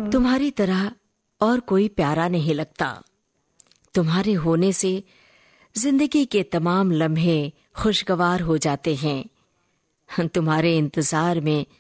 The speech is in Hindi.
तुम्हारी तरह और कोई प्यारा नहीं लगता। तुम्हारे होने से जिंदगी के तमाम लम्हे खुशगवार हो जाते हैं। तुम्हारे इंतजार में